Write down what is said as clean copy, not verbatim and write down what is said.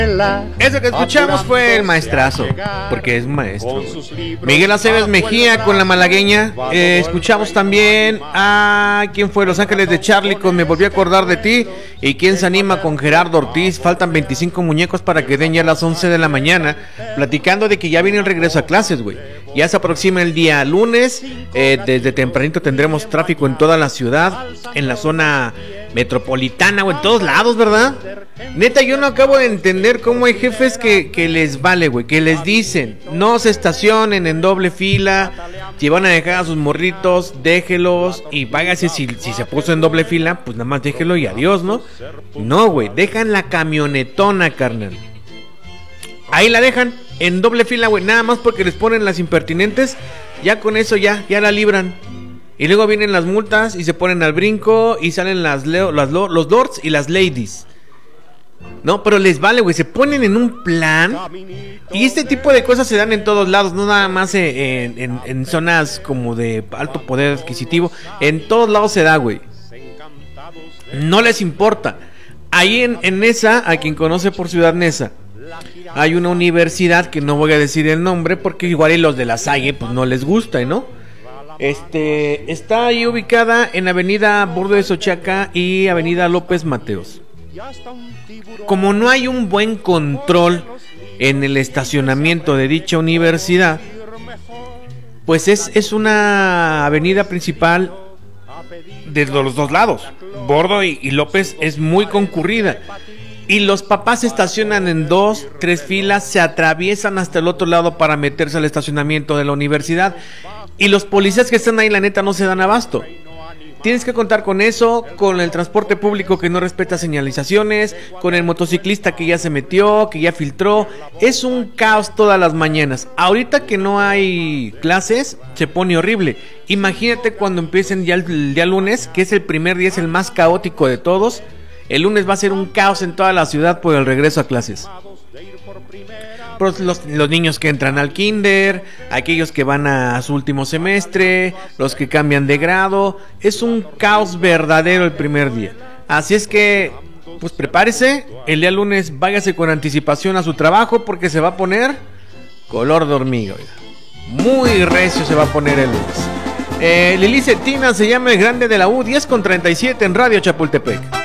Eso que escuchamos fue el maestrazo, porque es maestro. Miguel Aceves Mejía con La Malagueña. Escuchamos también a ¿quién fue? Los Ángeles de Charlie con Me Volví a Acordar de Ti. ¿Y quién se anima con Gerardo Ortiz? Faltan 25 muñecos para que den ya las 11 de la mañana, platicando de que ya viene el regreso a clases, güey. Ya se aproxima el día lunes. Desde tempranito tendremos tráfico en toda la ciudad, en la zona metropolitana o en todos lados, ¿verdad? Neta, yo no acabo de entender cómo hay jefes que les vale, güey, que les dicen, no se estacionen en doble fila, si van a dejar a sus morritos, déjelos y vágase, si se puso en doble fila, pues nada más déjelo y adiós, ¿no? No, güey, dejan la camionetona, carnal. Ahí la dejan en doble fila, güey, nada más porque les ponen las impertinentes, ya con eso ya la libran. Y luego vienen las multas y se ponen al brinco y salen los lords y las ladies. No, pero les vale, güey, se ponen en un plan. Y este tipo de cosas se dan en todos lados, no nada más en zonas como de alto poder adquisitivo. En todos lados se da, güey. No les importa. Ahí en Nesa, a quien conoce por Ciudad Nesa, hay una universidad que no voy a decir el nombre porque igual y los de la Salle pues no les gusta, ¿no? Está ahí ubicada en Avenida Burdo de Sochaca y Avenida López Mateos. Como no hay un buen control en el estacionamiento de dicha universidad, pues es una avenida principal de los dos lados. Burdo y López es muy concurrida. Y los papás se estacionan en 2, 3 filas, se atraviesan hasta el otro lado para meterse al estacionamiento de la universidad. Y los policías que están ahí, la neta, no se dan abasto. Tienes que contar con eso, con el transporte público que no respeta señalizaciones, con el motociclista que ya se metió, que ya filtró. Es un caos todas las mañanas. Ahorita que no hay clases, se pone horrible. Imagínate cuando empiecen ya el día lunes, que es el primer día, es el más caótico de todos. El lunes va a ser un caos en toda la ciudad por el regreso a clases. Los niños que entran al kinder, aquellos que van a su último semestre, los que cambian de grado. Es un caos verdadero el primer día. Así es que, pues prepárese. El día lunes váyase con anticipación a su trabajo porque se va a poner color de hormiga. Muy recio se va a poner el lunes. Lili Cetina se llama El Grande de la U, 10:37 en Radio Chapultepec.